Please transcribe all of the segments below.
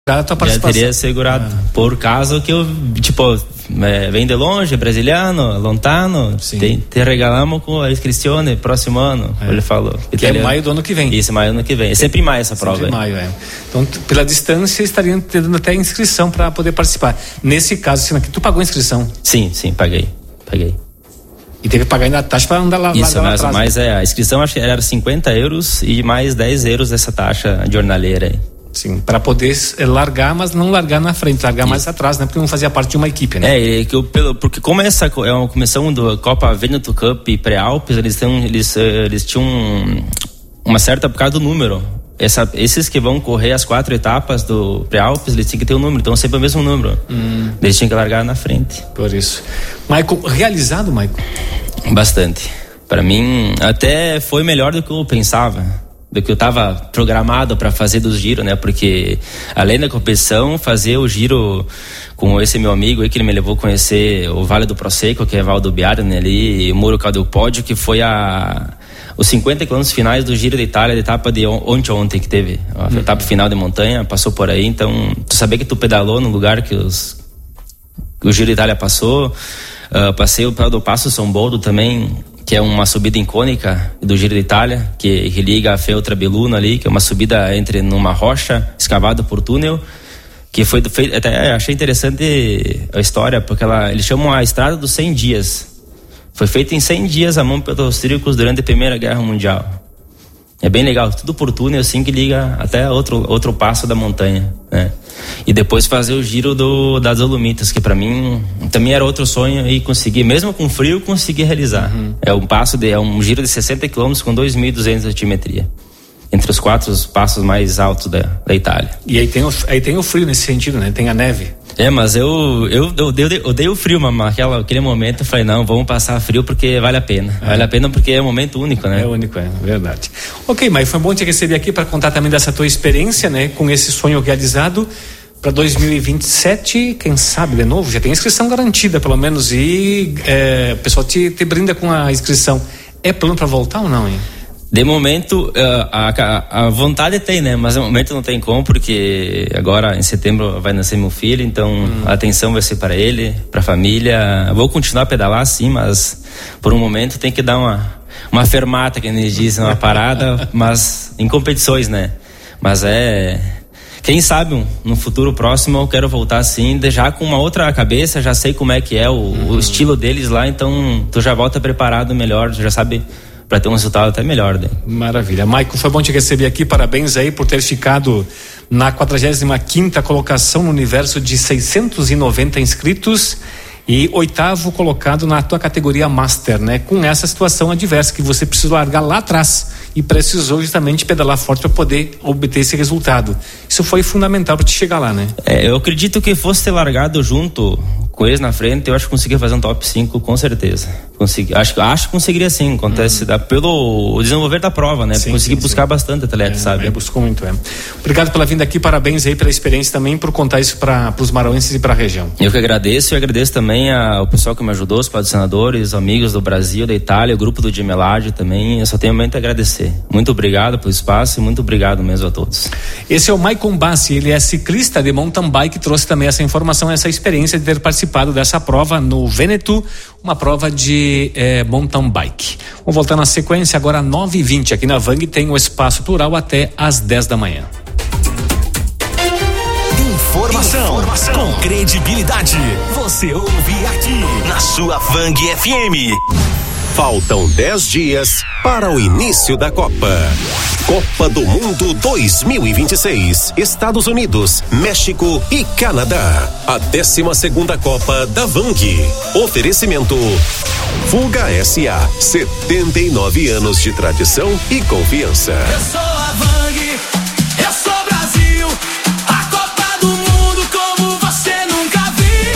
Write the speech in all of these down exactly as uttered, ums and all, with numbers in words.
a tua já teria segurado. Ah. Por causa que eu, tipo, é, vem de longe, brasiliano, lontano, te, te regalamos com a inscrição próximo ano, é. Ele falou. Que italiano. É maio do ano que vem. Isso, maio do ano que vem. É sempre em maio essa sempre prova. Sempre em maio, é. Então, pela distância, estariam te dando até inscrição para poder participar. Nesse caso, assim, tu pagou a inscrição? Sim, sim, paguei. Paguei. E teve que pagar ainda a taxa para andar lá, Isso, lá mas, atrás. Mas é, a inscrição acho que era cinquenta euros e mais dez euros dessa taxa jornaleira aí. Sim, para poder largar, mas não largar na frente, largar Isso. mais atrás, né? Porque não fazia parte de uma equipe, né? É, que eu, pelo, porque como essa é uma comissão do Copa Veneto Cup e Pré-Alpes, eles, têm, eles, eles tinham uma certa por causa do número. Essa, esses que vão correr as quatro etapas do Pré-Alpes, eles tinham que ter um número, então sempre o mesmo número. Hum. Eles tinham que largar na frente. Por isso. Michael, realizado, Michael? Bastante. Para mim, até foi melhor do que eu pensava. Do que eu estava programado para fazer dos giros, né? Porque além da competição, fazer o giro com esse meu amigo aí que ele me levou a conhecer o Vale do Prosecco, que é Valdo Biarne ali, e o Muro del Pódio, que foi a os cinquenta quilômetros finais do Giro da Itália, da etapa de ontem ontem que teve, a uhum. etapa final de montanha, passou por aí, então tu sabia que tu pedalou no lugar que os que o Giro da Itália passou. Uh, passei o do Passo São Boldo também, que é uma subida icônica do Giro da Itália, que, que liga a Feltre Belluno ali, que é uma subida entre numa rocha escavada por túnel, que foi feito, até achei interessante a história, porque ela, eles chamam a estrada dos cem dias. Foi feita em cem dias a mão pelos austríacos durante a Primeira Guerra Mundial. É bem legal, tudo por túnel assim que liga até outro, outro passo da montanha, né? E depois fazer o giro do, das Dolomitas, que para mim também era outro sonho e conseguir, mesmo com frio, conseguir realizar. Uhum. É um passo de, é um giro de sessenta quilômetros com dois mil e duzentos de altimetria. Entre os quatro passos mais altos da, da Itália. E aí tem, o, aí tem o frio nesse sentido, né? Tem a neve. É, mas eu eu, eu, eu, eu dei o frio, mas naquela, naquele momento eu falei, não, vamos passar frio porque vale a pena. É. Vale a pena porque é um momento único, né? É único, é verdade. Ok, mas foi bom te receber aqui para contar também dessa tua experiência, né? Com esse sonho realizado para dois mil e vinte e sete, quem sabe de novo, já tem inscrição garantida pelo menos e é, o pessoal te, te brinda com a inscrição. É plano para voltar ou não, hein? De momento, a, a, a vontade tem, né? Mas no momento não tem como, porque agora em setembro vai nascer meu filho, então hum. a atenção vai ser para ele, para a família. Vou continuar a pedalar, sim, mas por um momento tem que dar uma, uma fermata, que eles dizem, uma parada, mas em competições, né? Mas é... Quem sabe no futuro próximo eu quero voltar sim, já com uma outra cabeça, já sei como é que é o, hum. o estilo deles lá, então tu já volta preparado melhor, tu já sabe... para ter um resultado até melhor, né? Maravilha. Michael, foi bom te receber aqui, parabéns aí por ter ficado na quadragésima quinta colocação no universo de seiscentos e noventa inscritos e oitavo colocado na tua categoria Master, né? Com essa situação adversa que você precisou largar lá atrás e precisou justamente pedalar forte para poder obter esse resultado. Isso foi fundamental para te chegar lá, né? É, eu acredito que fosse ter largado junto com eles na frente, eu acho que conseguia fazer um top cinco com certeza. Consegui, acho, acho que conseguiria sim, acontece, uhum. da, pelo desenvolver da prova, né? Sim, Consegui sim, buscar sim. bastante atleta, é, sabe? É, buscou muito, é. Obrigado pela vinda aqui, parabéns aí pela experiência também, por contar isso para os marauenses e para a região. Eu que agradeço e agradeço também ao pessoal que me ajudou, os patrocinadores, amigos do Brasil, da Itália, o grupo do Gemelage também, eu só tenho muito a agradecer. Muito obrigado pelo espaço e muito obrigado mesmo a todos. Esse é o Michael Bassi, ele é ciclista de mountain bike, trouxe também essa informação, essa experiência de ter participado dessa prova no Veneto, uma prova de eh, mountain bike. Vamos voltar na sequência agora nove e vinte, aqui na Vang tem o Espaço Plural até às dez da manhã. Informação, Informação com credibilidade, você ouve aqui na sua Vang F M. Faltam dez dias para o início da Copa. Copa do Mundo dois mil e vinte e seis. Estados Unidos, México e Canadá. A décima segunda Copa da Vang. Oferecimento Fuga S A. setenta e nove anos de tradição e confiança. Eu sou a Vang, eu sou Brasil. A Copa do Mundo como você nunca viu.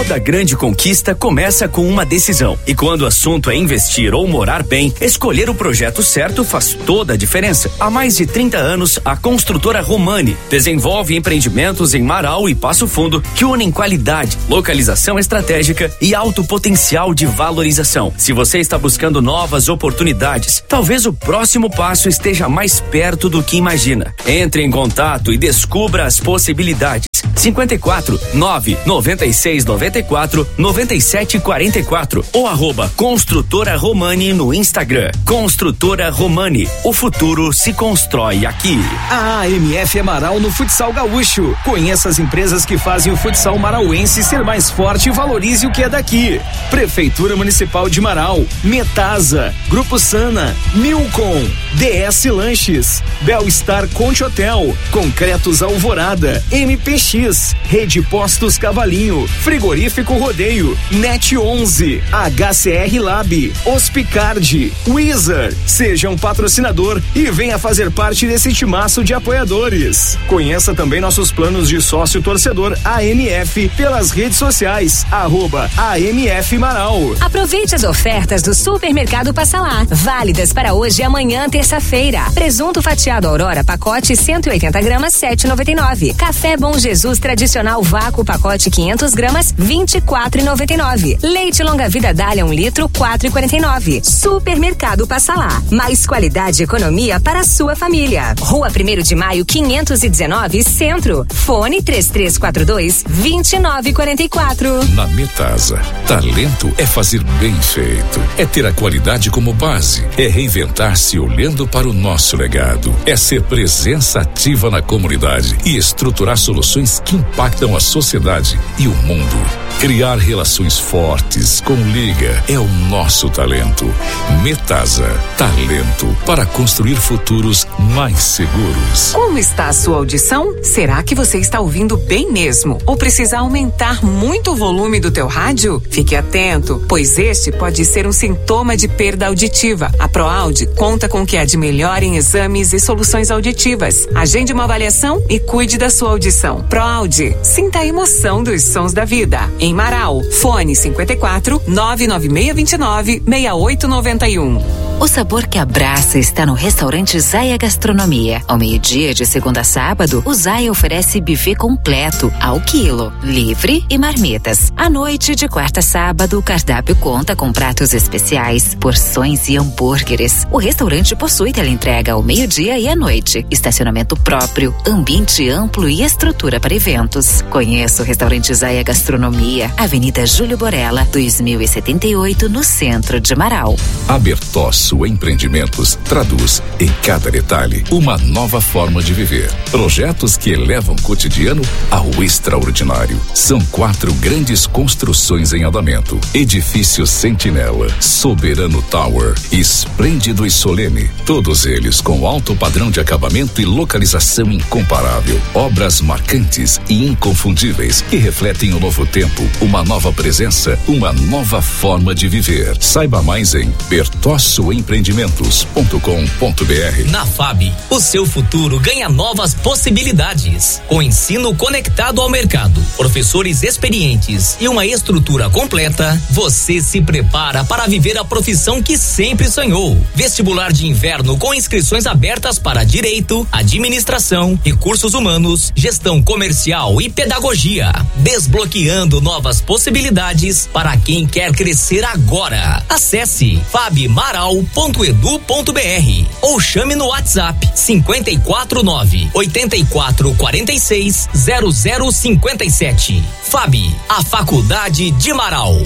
Toda grande conquista começa com uma decisão. E quando o assunto é investir ou morar bem, escolher o projeto certo faz toda a diferença. Há mais de trinta anos, a construtora Romani desenvolve empreendimentos em Marau e Passo Fundo que unem qualidade, localização estratégica e alto potencial de valorização. Se você está buscando novas oportunidades, talvez o próximo passo esteja mais perto do que imagina. Entre em contato e descubra as possibilidades. cinquenta e quatro, nove, noventa e seis, noventa e quatro, noventa e sete, quarenta e quatro ou arroba Construtora Romani no Instagram. Construtora Romani, o futuro se constrói aqui. A A M F é Marau no futsal gaúcho. Conheça as empresas que fazem o futsal marauense ser mais forte e valorize o que é daqui. Prefeitura Municipal de Marau, Metasa, Grupo Sana, Milcom, D S Lanches, Belstar Conte Hotel, Concretos Alvorada, M P X, Rede Postos Cavalinho, Frigorífico Rodeio, Net onze, H C R Lab, Hospicard, Wizard. Seja um patrocinador e venha fazer parte desse timaço de apoiadores. Conheça também nossos planos de sócio torcedor A M F pelas redes sociais, arroba A M F Marau. Aproveite as ofertas do Supermercado Passa Lá, válidas para hoje e amanhã, terça-feira. Presunto fatiado Aurora, pacote cento e oitenta gramas, sete reais e noventa e nove. Café Bom Jesus tradicional vácuo, pacote quinhentas gramas, vinte e quatro reais e noventa e nove. Leite Longa Vida Dália um litro, quatro reais e quarenta e nove. Supermercado Passa Lá, mais qualidade e economia para a sua família. Rua primeiro de Maio, quinhentos e dezenove, Centro. Fone três três quatro dois, dois nove quatro quatro. Na Metasa, talento é fazer bem feito, é ter a qualidade como base, é reinventar-se olhando para o nosso legado, é ser presença ativa na comunidade e estruturar soluções que impactam a sociedade e o mundo. Criar relações fortes com Liga é o nosso talento. Metasa, talento para construir futuros mais seguros. Como está a sua audição? Será que você está ouvindo bem mesmo? Ou precisa aumentar muito o volume do teu rádio? Fique atento, pois este pode ser um sintoma de perda auditiva. A ProAude conta com o que há de melhor em exames e soluções auditivas. Agende uma avaliação e cuide da sua audição. ProAude, sinta a emoção dos sons da vida. Em Marau, fone cinquenta e quatro, nove nove seis dois nove, seis oito nove um. O sabor que abraça está no restaurante Zaya Gastronomia. Ao meio-dia de segunda a sábado, o Zaya oferece buffet completo, ao quilo, livre e marmitas. À noite, de quarta a sábado, o cardápio conta com pratos especiais, porções e hambúrgueres. O restaurante possui teleentrega ao meio-dia e à noite, estacionamento próprio, ambiente amplo e estrutura para eventos. Conheça o restaurante Zaya Gastronomia, Avenida Júlio Borella, dois mil e setenta e oito, no centro de Marau. Abertos Empreendimentos traduz em cada detalhe uma nova forma de viver. Projetos que elevam o cotidiano ao extraordinário. São quatro grandes construções em andamento: Edifício Sentinela, Soberano Tower, Esplêndido e Solene. Todos eles com alto padrão de acabamento e localização incomparável. Obras marcantes e inconfundíveis que refletem o novo tempo, uma nova presença, uma nova forma de viver. Saiba mais em Bertosso empreendimentos ponto com ponto b r. Na F A B, o seu futuro ganha novas possibilidades. Com ensino conectado ao mercado, professores experientes e uma estrutura completa, você se prepara para viver a profissão que sempre sonhou. Vestibular de inverno com inscrições abertas para Direito, Administração, Recursos Humanos, Gestão Comercial e Pedagogia. Desbloqueando novas possibilidades para quem quer crescer agora. Acesse fabmaral ponto edu ponto br ou chame no WhatsApp cinquenta e quatro nove, oitenta e quatro, quarenta e seis, zero zero cinquenta e sete. F A B, a Faculdade de Marau.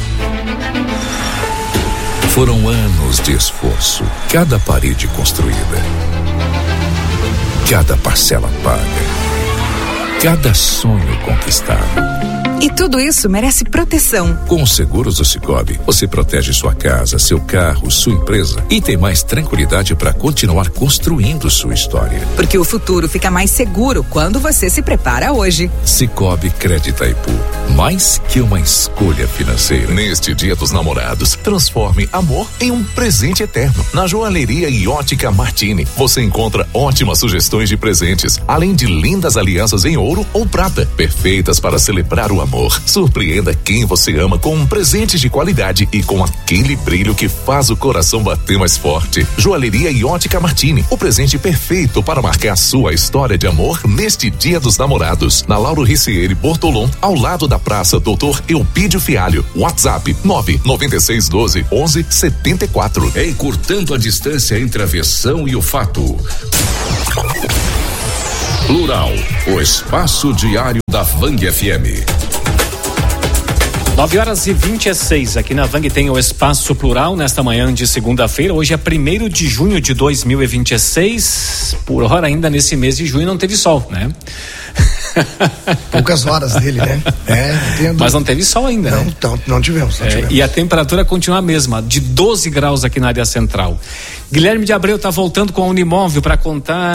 Foram anos de esforço, cada parede construída, cada parcela paga, cada sonho conquistado. E tudo isso merece proteção. Com os seguros do Sicoob, você protege sua casa, seu carro, sua empresa e tem mais tranquilidade para continuar construindo sua história. Porque o futuro fica mais seguro quando você se prepara hoje. Sicoob Crédito Itaipu, mais que uma escolha financeira. Neste Dia dos Namorados, transforme amor em um presente eterno. Na Joalheria e Ótica Martini, você encontra ótimas sugestões de presentes, além de lindas alianças em ouro ouro ou prata, perfeitas para celebrar o amor. Surpreenda quem você ama com um presente de qualidade e com aquele brilho que faz o coração bater mais forte. Joalheria e Ótica Martini, o presente perfeito para marcar sua história de amor neste Dia dos Namorados. Na Lauro Ricieri Bortolom, ao lado da Praça Doutor Eupídio Fialho. WhatsApp nove nove seis um dois onze setenta e quatro. Encurtando a distância entre a versão e o fato. Plural, o espaço diário da Vang F M. nove horas e vinte e seis, aqui na Vang tem o Espaço Plural nesta manhã de segunda-feira. Hoje é primeiro de junho de dois mil e vinte e seis. Por hora ainda nesse mês de junho não teve sol, né? Poucas horas dele, né? É, entendo. Mas não teve sol ainda, não, né? Não, não tivemos, não é, tivemos. E a temperatura continua a mesma, de doze graus aqui na área central. Guilherme de Abreu está voltando com a Unimóvel para contar